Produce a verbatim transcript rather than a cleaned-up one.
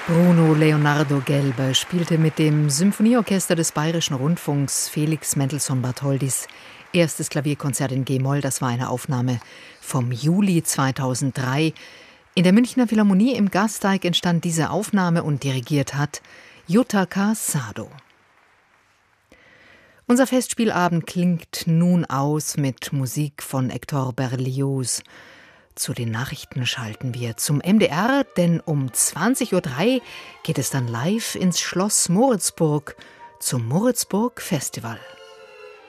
Bruno Leonardo Gelber spielte mit dem Symphonieorchester des Bayerischen Rundfunks Felix Mendelssohn-Bartholdys erstes Klavierkonzert in G-Moll. Das war eine Aufnahme vom Juli zweitausenddrei. In der Münchner Philharmonie im Gasteig entstand diese Aufnahme und dirigiert hat Yutaka Sado. Unser Festspielabend klingt nun aus mit Musik von Hector Berlioz. Zu den Nachrichten schalten wir zum M D R, denn um zwanzig Uhr drei geht es dann live ins Schloss Moritzburg zum Moritzburg Festival.